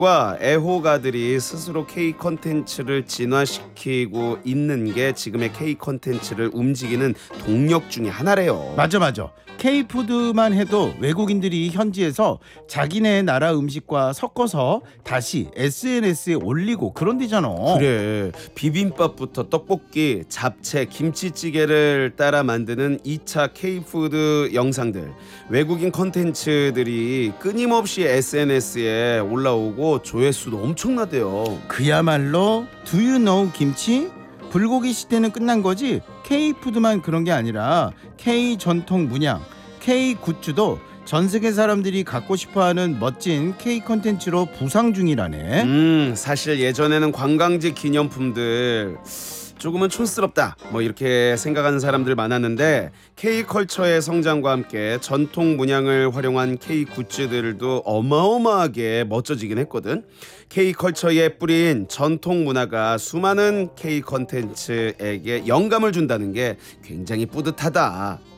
과 애호가들이 스스로 K 콘텐츠를 진화시키고 있는 게 지금의 K 콘텐츠를 움직이는 동력 중에 하나래요. 맞아. K푸드만 해도 외국인들이 현지에서 자기네 나라 음식과 섞어서 다시 SNS에 올리고 그런 데잖아. 그래, 비빔밥부터 떡볶이, 잡채, 김치찌개를 따라 만드는 2차 K푸드 영상들, 외국인 콘텐츠들이 끊임없이 SNS에 올라오고 조회수도 엄청나대요. 그야말로 Do you know 김치? 불고기 시대는 끝난 거지. K푸드만 그런 게 아니라 K 전통 문양, K 굿즈도 전 세계 사람들이 갖고 싶어하는 멋진 K 콘텐츠로 부상 중이라네. 사실 예전에는 관광지 기념품들 조금은 촌스럽다 뭐 이렇게 생각하는 사람들 많았는데 K컬처의 성장과 함께 전통 문양을 활용한 K 굿즈들도 어마어마하게 멋져지긴 했거든. K컬처에 뿌린 전통 문화가 수많은 K 컨텐츠에게 영감을 준다는 게 굉장히 뿌듯하다.